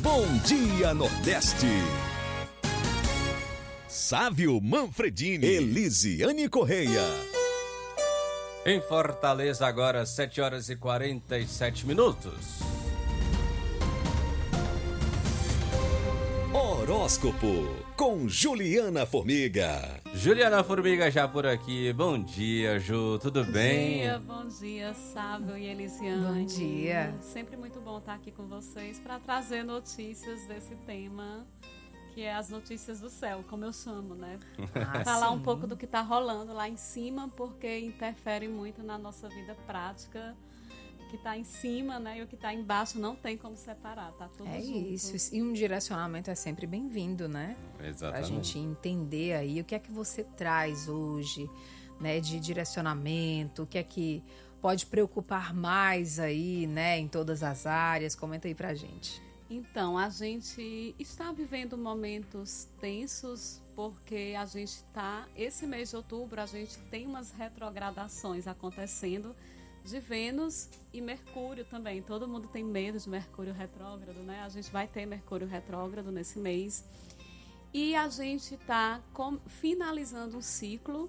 Bom Dia Nordeste. Sávio Manfredini, Elisiane Correia. Em Fortaleza, agora 7h47. Horóscopo com Juliana Formiga. Juliana Formiga já por aqui. Bom dia, Ju. Tudo bem? Bom dia, Sávio e Elisiane. Bom dia. Sempre muito bom estar aqui com vocês para trazer notícias desse tema, que é as notícias do céu, como eu chamo, né? Falar um pouco do que está rolando lá em cima, porque interfere muito na nossa vida prática. O que está em cima, né, e o que está embaixo não tem como separar, tá tudo junto. Isso, e um direcionamento é sempre bem-vindo, né? Exatamente. Pra gente entender aí o que é que você traz hoje, né, de direcionamento, o que é que pode preocupar mais aí, né, em todas as áreas. Comenta aí pra gente. Então, a gente está vivendo momentos tensos, porque a gente está, esse mês de outubro, a gente tem umas retrogradações acontecendo, de Vênus e Mercúrio também. Todo mundo tem medo de Mercúrio retrógrado, né? A gente vai ter Mercúrio retrógrado nesse mês. E a gente está finalizando um ciclo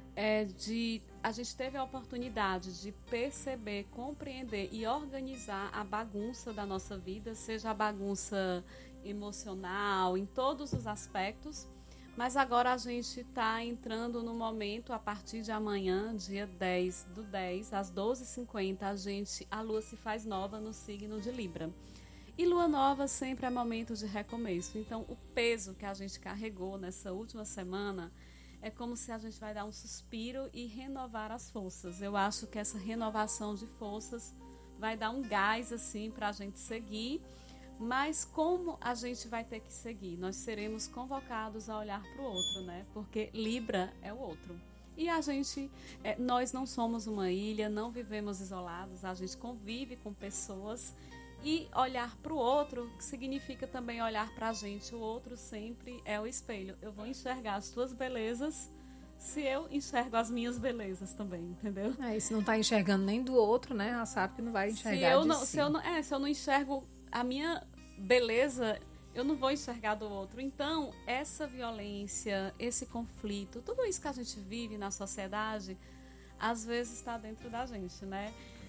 a gente teve a oportunidade de perceber, compreender e organizar a bagunça da nossa vida, seja a bagunça emocional, em todos os aspectos. Mas agora a gente está entrando no momento, a partir de amanhã, dia 10 do 10, às 12h50, a Lua se faz nova no signo de Libra. E Lua nova sempre é momento de recomeço. Então, o peso que a gente carregou nessa última semana é como se a gente vai dar um suspiro e renovar as forças. Eu acho que essa renovação de forças vai dar um gás assim, para a gente seguir. Mas como a gente vai ter que seguir? Nós seremos convocados a olhar para o outro, né? Porque Libra é o outro. E a gente, nós não somos uma ilha, não vivemos isolados, a gente convive com pessoas. E olhar para o outro significa também olhar para a gente. O outro sempre é o espelho. Eu vou enxergar as tuas belezas se eu enxergo as minhas belezas também, entendeu? E se não está enxergando nem do outro, né? Ela sabe que não vai enxergar se eu não enxergo a minha beleza, eu não vou enxergar do outro. Então, essa violência, esse conflito, tudo isso que a gente vive na sociedade, às vezes está dentro da gente, né?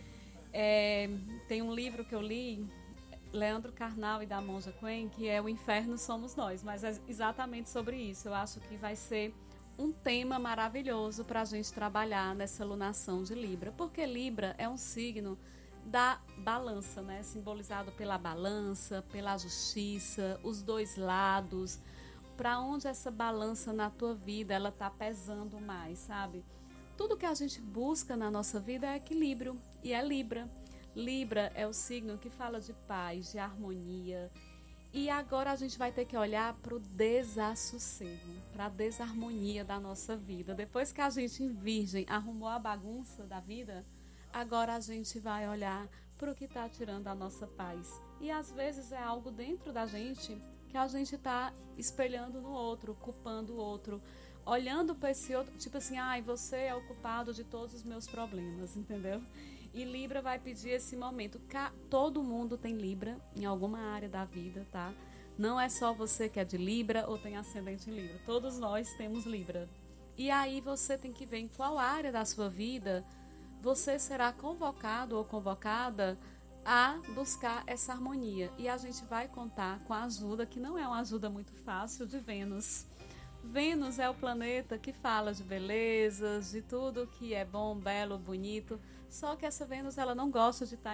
Tem um livro que eu li, Leandro Carnal e da Monja Coen, que é O Inferno Somos Nós, mas é exatamente sobre isso. Eu acho que vai ser um tema maravilhoso para a gente trabalhar nessa lunação de Libra, porque Libra é um signo da balança, né? Simbolizado pela balança, pela justiça, os dois lados, para onde essa balança na tua vida ela tá pesando mais, sabe? Tudo que a gente busca na nossa vida é equilíbrio, e é Libra. Libra é o signo que fala de paz, de harmonia, e agora a gente vai ter que olhar para o desassossego, para a desarmonia da nossa vida. Depois que a gente em Virgem arrumou a bagunça da vida, agora a gente vai olhar para o que está tirando a nossa paz. E às vezes é algo dentro da gente que a gente está espelhando no outro, culpando o outro, olhando para esse outro, tipo assim, você é o culpado de todos os meus problemas, entendeu? E Libra vai pedir esse momento. Todo mundo tem Libra em alguma área da vida, tá? Não é só você que é de Libra ou tem ascendente em Libra. Todos nós temos Libra. E aí você tem que ver em qual área da sua vida você será convocado ou convocada a buscar essa harmonia. E a gente vai contar com a ajuda, que não é uma ajuda muito fácil, de Vênus. Vênus é o planeta que fala de belezas, de tudo que é bom, belo, bonito. Só que essa Vênus ela não gosta de estar